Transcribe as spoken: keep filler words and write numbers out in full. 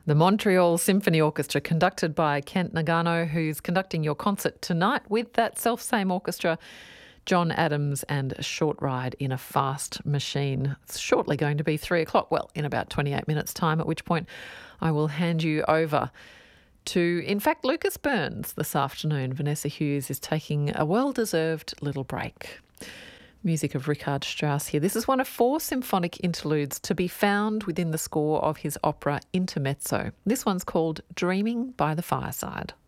The Montreal Symphony Orchestra, conducted by Kent Nagano, who's conducting your concert tonight with that self-same orchestra, John Adams and Short Ride in a Fast Machine. It's shortly going to be three o'clock, well, in about twenty-eight minutes' time, at which point I will hand you over to, in fact, Lucas Burns this afternoon. Vanessa Hughes is taking a well-deserved little break. Music of Richard Strauss here. This is one of four symphonic interludes to be found within the score of his opera Intermezzo. This one's called Dreaming by the Fireside.